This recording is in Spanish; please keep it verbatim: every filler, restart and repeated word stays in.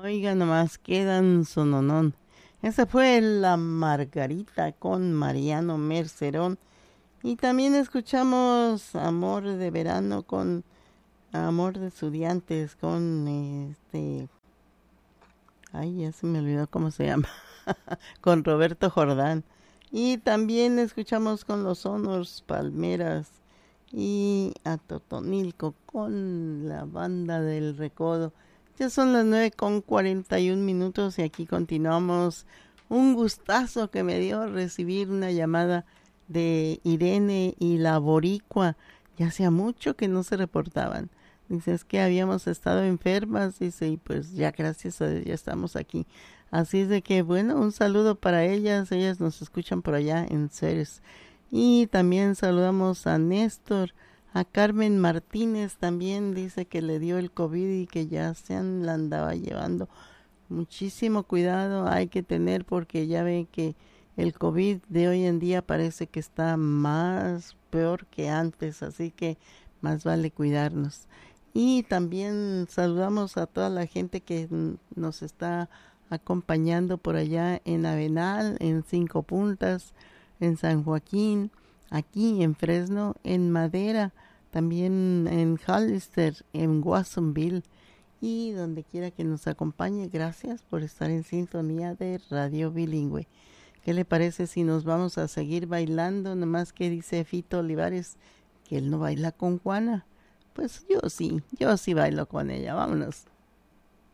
Oiga, nomás quedan sononón. Esa fue La Margarita con Mariano Mercerón. Y también escuchamos Amor de Verano con Amor de Estudiantes con este... Ay, ya se me olvidó cómo se llama. Con Roberto Jordán. Y también escuchamos con los Honors Palmeras y a Totonilco con la banda del Recodo. Ya son las nueve con cuarenta y un minutos y aquí continuamos. Un gustazo que me dio recibir una llamada de Irene y la Boricua. Ya hacía mucho que no se reportaban. Dice, es que habíamos estado enfermas, dice, y pues ya gracias a Dios ya estamos aquí. Así es de que, bueno, un saludo para ellas. Ellas nos escuchan por allá en Ceres. Y también saludamos a Néstor, a Carmen Martínez también dice que le dio el COVID y que ya se la andaba llevando. Muchísimo cuidado hay que tener porque ya ven que el COVID de hoy en día parece que está más peor que antes, así que más vale cuidarnos. Y también saludamos a toda la gente que nos está acompañando por allá en Avenal, en Cinco Puntas, en San Joaquín, aquí en Fresno, en Madera, también en Hollister, en Watsonville y donde quiera que nos acompañe. Gracias por estar en sintonía de Radio Bilingüe. ¿Qué le parece si nos vamos a seguir bailando? Nomás que dice Fito Olivares que él no baila con Juana. Pues yo sí, yo sí bailo con ella. Vámonos.